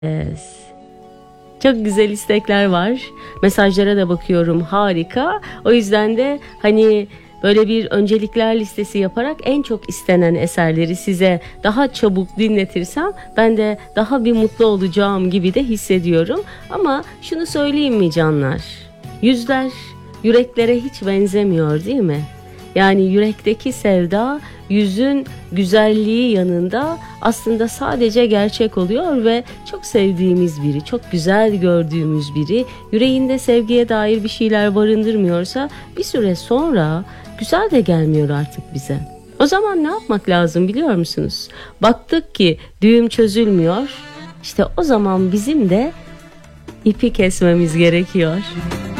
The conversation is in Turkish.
Yes. Çok güzel istekler var. Mesajlara da bakıyorum, harika. O yüzden de hani böyle bir öncelikler listesi yaparak en çok istenen eserleri size daha çabuk dinletirsem ben de daha bir mutlu olacağım gibi de hissediyorum. Ama şunu söyleyeyim mi canlar? Yüzler yüreklere hiç benzemiyor değil mi? Yani yürekteki sevda yüzün güzelliği yanında aslında sadece gerçek oluyor ve çok sevdiğimiz biri, çok güzel gördüğümüz biri yüreğinde sevgiye dair bir şeyler barındırmıyorsa bir süre sonra güzel de gelmiyor artık bize. O zaman ne yapmak lazım biliyor musunuz? Baktık ki düğüm çözülmüyor. İşte o zaman bizim de ipi kesmemiz gerekiyor.